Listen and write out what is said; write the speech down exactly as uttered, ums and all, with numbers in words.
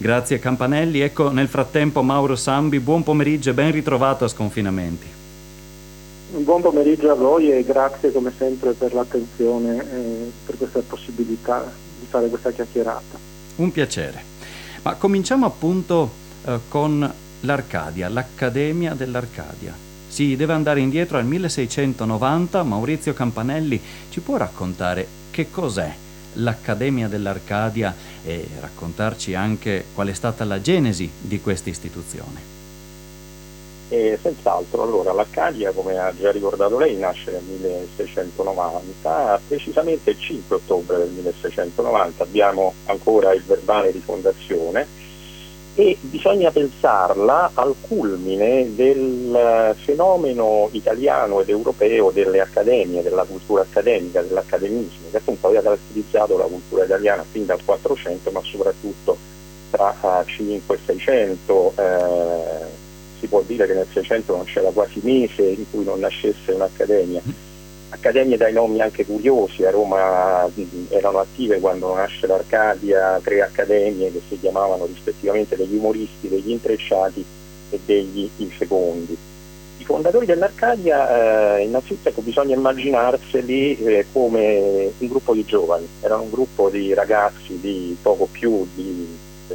Grazie Campanelli. Ecco, nel frattempo Mauro Sambi, buon pomeriggio e ben ritrovato a Sconfinamenti. Un buon pomeriggio a voi e grazie come sempre per l'attenzione e per questa possibilità di fare questa chiacchierata. Un piacere. Ma cominciamo appunto eh, con l'Arcadia, l'Accademia dell'Arcadia. Si deve andare indietro al milleseicentonovanta. Maurizio Campanelli ci può raccontare che cos'è l'Accademia dell'Arcadia e raccontarci anche qual è stata la genesi di questa istituzione? E senz'altro, allora l'Arcadia, come ha già ricordato lei, nasce nel milleseicentonovanta, precisamente il cinque ottobre del milleseicentonovanta, abbiamo ancora il verbale di fondazione e bisogna pensarla al culmine del fenomeno italiano ed europeo delle accademie, della cultura accademica, dell'accademismo, che appunto aveva caratterizzato la cultura italiana fin dal quattrocento, ma soprattutto tra cinque e seicento. Eh, si può dire che nel seicento non c'era quasi mese in cui non nascesse un'accademia. Accademie dai nomi anche curiosi, a Roma erano attive quando nasce l'Arcadia tre accademie che si chiamavano rispettivamente degli umoristi, degli intrecciati e degli infecondi. I fondatori dell'Arcadia, eh, innanzitutto ecco, bisogna immaginarseli eh, come un gruppo di giovani, erano un gruppo di ragazzi di poco più di